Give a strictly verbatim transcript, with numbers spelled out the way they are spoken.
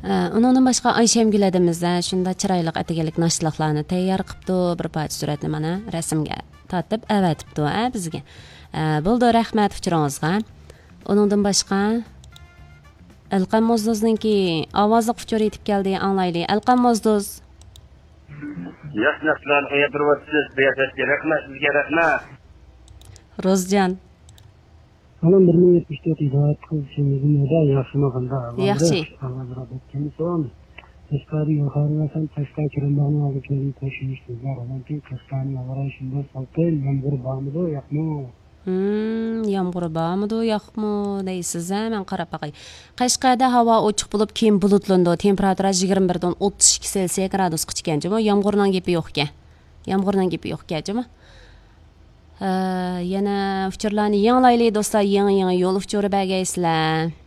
Ondan başqa Ayşemgül adamizda shunda chiroyli atagalik nashliqlarni tayyor qilibdi, bir parcha suratni mana rasmga tortib avatibdi a bizga. Bo'ldi, rahmat uchuringizga. Ondan başqa Alqam Mozdozninki ovozli uchur yetib keldi, anglayli. Alqam Mozduz. Yaxshilar, o'ydiribsiz, beyatatga rahmat, sizga rahmat. Rozjan. Alam bir ming yetmish to'rt idoat qilishimizda yaxshimaganda. Yaxshi. Teskari yuqorilasan teskari kirimlarni olib kelib qo'shishingizlar. Lekin teskari avarashingda salqin, yomg'ir bormi, yo'qmi? Hmm, yomg'ir bormi, yo'qmi deysiz, men qarab baqay. Qashqarda havo ochiq bo'lib, keyin bulutlandi. Temperatura yigirma bir dan o'ttiz ikki Selsiya gradus chiqqanjimi? Yomg'irning gapi yo'q-ku. Yomg'irning gapi yo'q-ku. Yana uchurlarni yanglayli do'stlar, yangi-yangi yo'l uchuri bergaysizlar.